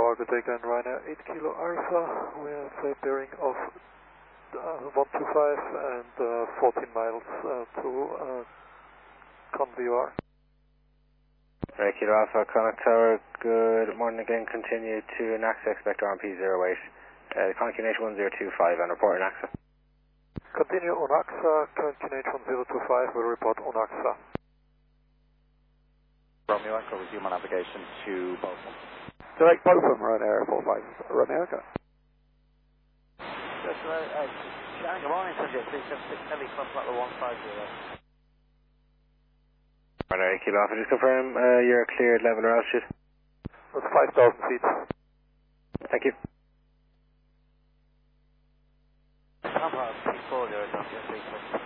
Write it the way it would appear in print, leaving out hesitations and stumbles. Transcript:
Tower, good day, Glen Ryanair, 8 Kilo Alpha. We have a bearing of 125 and 14 miles to Convoy. Right, Kilo Alpha, Connacht Tower, good morning again. Continue to NAXA, expect RMP 08. Conquinate 1025 and report NAXA. Continue on AXA, Conquinate 1025, will report on AXA. Romeo Echo, resume our navigation to Botham. Direct Botham, Ryanair 45, Romeo Echo. Yes, Sharon, good morning, Subject 376 Heavy, contact the 150. Alright, Kilo Alpha, just confirm you're cleared level or altitude. That's 5,000 feet. Thank you. Pampa, P4, there is not yet 3